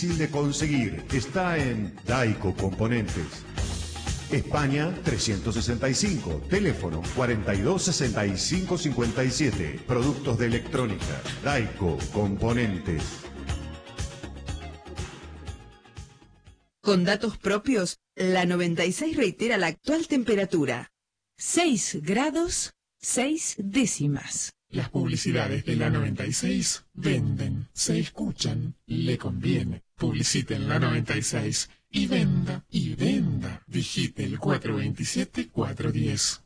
difícil de conseguir. Está en Daico Componentes. España 365, teléfono 426557. Productos de electrónica. Daico Componentes. Con datos propios, la 96 reitera la actual temperatura. 6 grados, 6 décimas. Las publicidades de la 96 venden, se escuchan, le conviene. Publicite en la 96 y venda, y venda. Digite el 427-410.